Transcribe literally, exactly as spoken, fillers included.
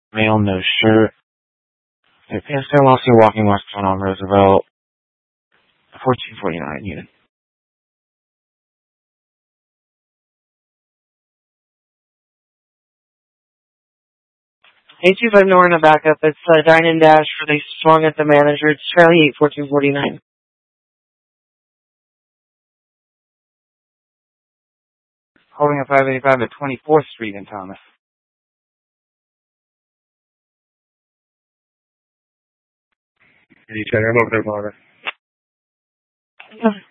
Male, no shirt. Pants down, lost you walking westbound on Roosevelt. fourteen forty-nine unit. eight two five Norna backup. It's uh, Dine and Dash for they swung at the manager. It's Charlie eight fourteen forty-nine. Holding at five eighty-five at twenty-fourth Street in Thomas. You check, I'm over there, Marvin.